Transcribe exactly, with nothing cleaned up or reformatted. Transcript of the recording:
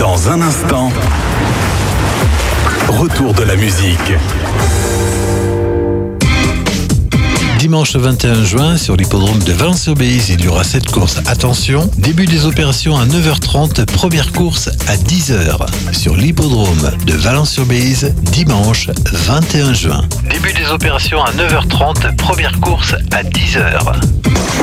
Dans un instant, retour de la musique. Dimanche vingt et un juin, sur l'hippodrome de Valence-sur-Béziers, il y aura cette course. Attention, début des opérations à neuf heures trente, première course à dix heures. Sur l'hippodrome de Valence-sur-Béziers, dimanche vingt et un juin. Début des opérations à neuf heures trente, première course à dix heures.